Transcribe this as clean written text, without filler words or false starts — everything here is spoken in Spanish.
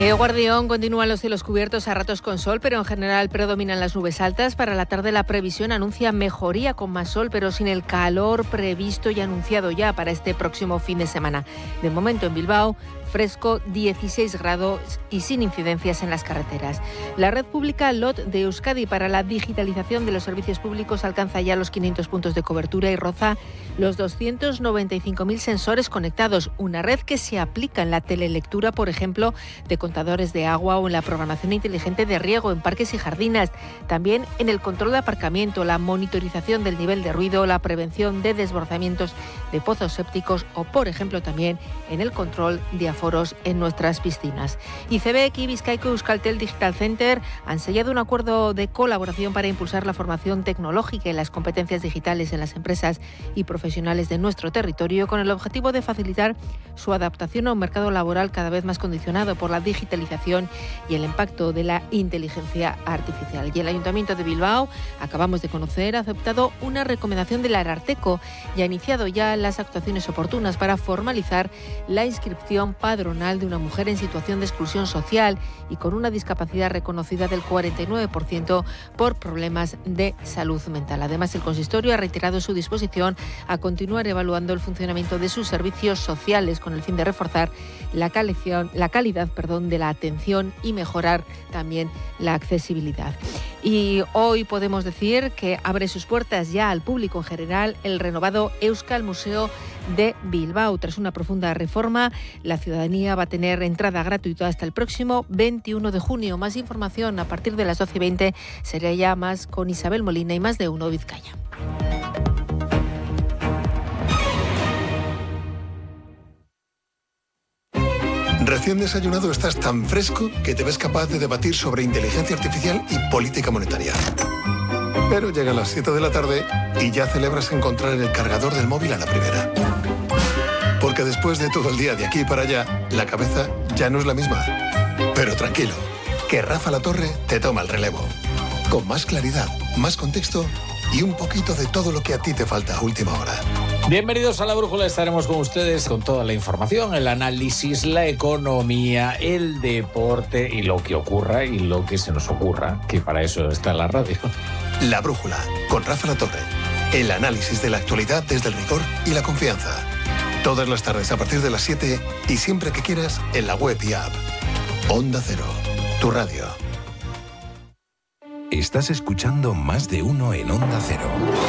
Guardión, continúan los cielos cubiertos a ratos con sol, pero en general predominan las nubes altas. Para la tarde la previsión anuncia mejoría con más sol, pero sin el calor previsto y anunciado ya para este próximo fin de semana. De momento en Bilbao, fresco, 16 grados y sin incidencias en las carreteras. La red pública LOT de Euskadi para la digitalización de los servicios públicos alcanza ya los 500 puntos de cobertura y roza los 295.000 sensores conectados, una red que se aplica en la telelectura, por ejemplo, de contadores de agua o en la programación inteligente de riego en parques y jardines, también en el control de aparcamiento, la monitorización del nivel de ruido, la prevención de desbordamientos de pozos sépticos o, por ejemplo, también en el control de aforos en nuestras piscinas. ICEBEC y Bizkaiko Euskaltel Digital Center han sellado un acuerdo de colaboración para impulsar la formación tecnológica y las competencias digitales en las empresas y profesionales de nuestro territorio, con el objetivo de facilitar su adaptación a un mercado laboral cada vez más condicionado por la digitalización y el impacto de la inteligencia artificial. Y el Ayuntamiento de Bilbao, acabamos de conocer, ha aceptado una recomendación del Ararteko y ha iniciado ya las actuaciones oportunas para formalizar la inscripción padronal de una mujer en situación de exclusión social y con una discapacidad reconocida del 49% por problemas de salud mental. Además, el consistorio ha reiterado su disposición a continuar evaluando el funcionamiento de sus servicios sociales con el fin de reforzar la calidad de la atención y mejorar también la accesibilidad. Y hoy podemos decir que abre sus puertas ya al público en general el renovado Euskal Museo de Bilbao. Tras una profunda reforma, la ciudadanía va a tener entrada gratuita hasta el próximo 21 de junio. Más información a partir de las 12:20 será ya más con Isabel Molina y Más de Uno Vizcaya. Recién desayunado estás tan fresco que te ves capaz de debatir sobre inteligencia artificial y política monetaria. Pero llegan las 7 de la tarde y ya celebras encontrar el cargador del móvil a la primera. Porque después de todo el día de aquí para allá, la cabeza ya no es la misma. Pero tranquilo, que Rafa La Torre te toma el relevo. Con más claridad, más contexto y un poquito de todo lo que a ti te falta a última hora. Bienvenidos a La Brújula, estaremos con ustedes con toda la información, el análisis, la economía, el deporte y lo que ocurra y lo que se nos ocurra, que para eso está la radio. La Brújula, con Rafa La Torre. El análisis de la actualidad desde el rigor y la confianza. Todas las tardes a partir de las 7 y siempre que quieras en la web y app. Onda Cero, tu radio. Estás escuchando Más de Uno en Onda Cero.